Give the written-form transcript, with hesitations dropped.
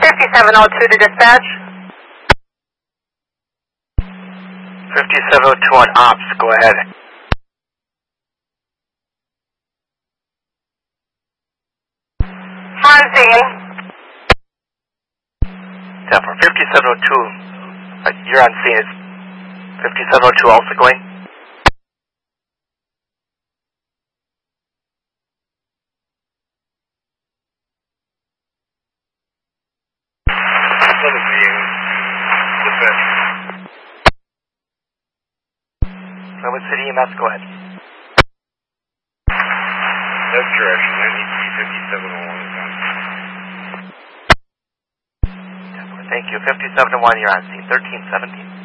5702 to dispatch. 5702 on ops, go ahead. On scene. Yeah, for 5702, you're on scene. Is 5702 also going? Redwood City EMS, go ahead. That's direction. I need to be 5701. Thank you. 5701, you're on scene. 1317.